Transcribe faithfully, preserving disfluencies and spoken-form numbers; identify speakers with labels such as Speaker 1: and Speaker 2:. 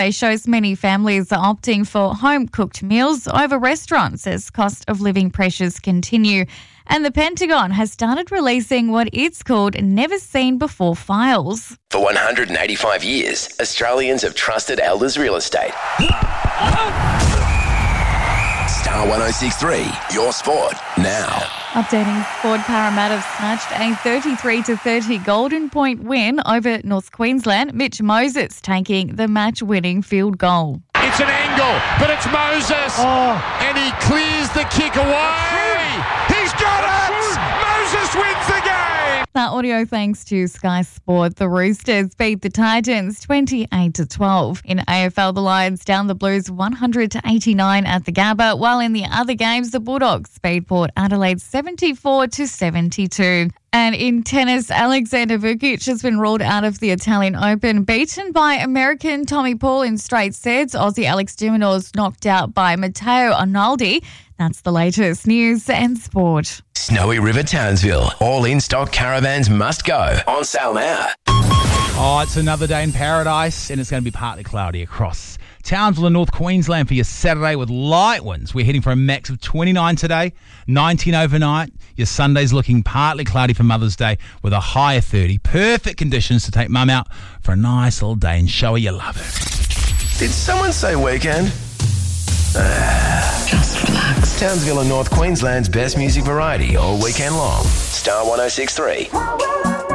Speaker 1: They shows many families are opting for home-cooked meals over restaurants as cost of living pressures continue. And the Pentagon has started releasing what it's called never-seen-before files.
Speaker 2: For one hundred eighty-five years, Australians have trusted Elders Real Estate. Star one oh six point three, your sport now.
Speaker 1: Updating sport, Parramatta snatched a thirty-three to thirty Golden Point win over North Queensland. Mitch Moses taking the match-winning field goal.
Speaker 3: It's an angle, but it's Moses. Oh. And he clears the kick away. He's got it. Moses wins the game.
Speaker 1: That audio thanks to Sky Sport. The Roosters beat the Titans twenty-eight to twelve. In A F L, the Lions down the Blues one hundred to eighty-nine at the Gabba, while in the other games, the Bulldogs beat Port Adelaide seventy-four to seventy-two. And in tennis, Alexander Vukic has been ruled out of the Italian Open, beaten by American Tommy Paul in straight sets. Aussie Alex de Minaur's knocked out by Matteo Arnaldi. That's the latest news and sport.
Speaker 2: Snowy River Townsville. All in-stock caravans must go. On sale now.
Speaker 4: Oh, it's another day in paradise, and it's going to be partly cloudy across Townsville and North Queensland for your Saturday with light winds. We're heading for a max of twenty-nine today, nineteen overnight. Your Sunday's looking partly cloudy for Mother's Day with a high of thirty. Perfect conditions to take Mum out for a nice little day and show her you love her.
Speaker 2: Did someone say weekend? Just relax. Townsville and North Queensland's best music variety all weekend long. Star one oh six point three.